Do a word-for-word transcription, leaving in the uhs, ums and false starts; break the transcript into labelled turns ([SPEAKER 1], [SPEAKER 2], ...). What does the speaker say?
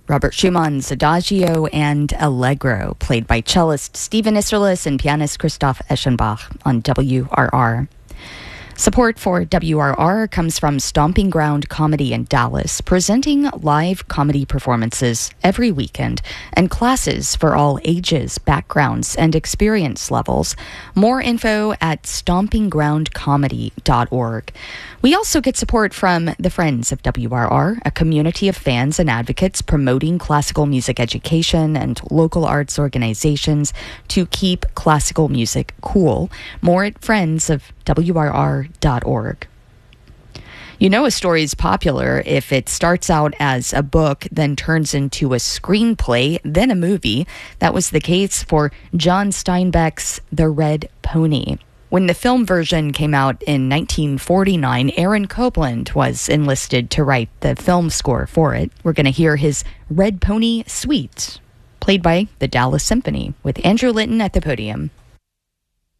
[SPEAKER 1] Robert Schumann's Adagio and Allegro, played by cellist Stephen Isserlis and pianist Christoph Eschenbach on W R R. Support for W R R comes from Stomping Ground Comedy in Dallas, presenting live comedy performances every weekend and classes for all ages, backgrounds, and experience levels. More info at stomping ground comedy dot org. We also get support from the Friends of W R R, a community of fans and advocates promoting classical music education and local arts organizations to keep classical music cool. More at friends of W R R dot org. You know a story is popular if it starts out as a book, then turns into a screenplay, then a movie. That was the case for John Steinbeck's The Red Pony. When the film version came out in nineteen forty-nine, Aaron Copland was enlisted to write the film score for it. We're going to hear his Red Pony Suite, played by the Dallas Symphony, with Andrew Linton at the podium.